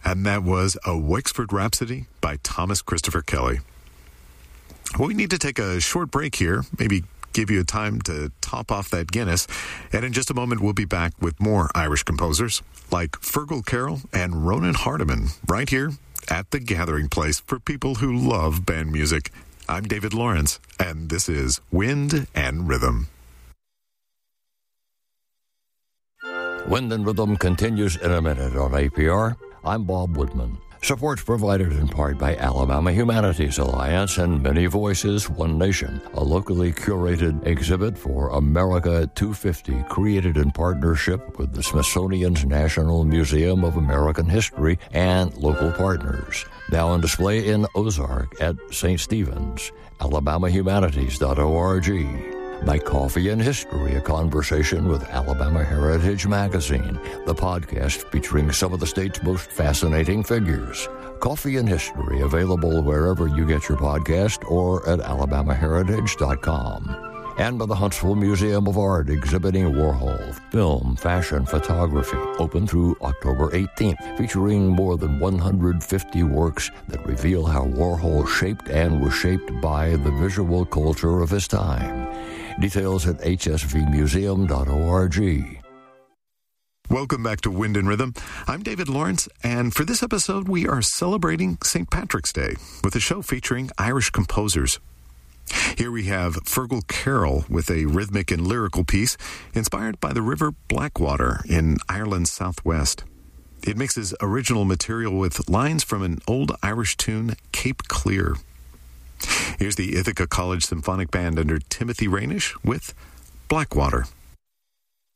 And that was A Wexford Rhapsody by Thomas Christopher Kelly. Well, we need to take a short break here, maybe give you a time to top off that Guinness. And in just a moment, we'll be back with more Irish composers like Fergal Carroll and Ronan Hardiman right here at the Gathering Place for people who love band music. I'm David Lawrence, and this is Wind and Rhythm. Wind and Rhythm continues in a minute on APR. I'm Bob Woodman. Support provided in part by Alabama Humanities Alliance and Many Voices, One Nation, a locally curated exhibit for America 250 created in partnership with the Smithsonian's National Museum of American History and local partners. Now on display in Ozark at St. Stephen's, alabamahumanities.org. By Coffee and History, a conversation with Alabama Heritage Magazine, the podcast featuring some of the state's most fascinating figures. Coffee and History, available wherever you get your podcast or at alabamaheritage.com. And by the Huntsville Museum of Art, exhibiting Warhol, film, fashion, photography, open through October 18th, featuring more than 150 works that reveal how Warhol shaped and was shaped by the visual culture of his time. Details at hsvmuseum.org. Welcome back to Wind and Rhythm. I'm David Lawrence, and for this episode, we are celebrating St. Patrick's Day with a show featuring Irish composers. Here we have Fergal Carroll with a rhythmic and lyrical piece inspired by the River Blackwater in Ireland's southwest. It mixes original material with lines from an old Irish tune, Cape Clear. Here's the Ithaca College Symphonic Band under Timothy Rainish with Blackwater.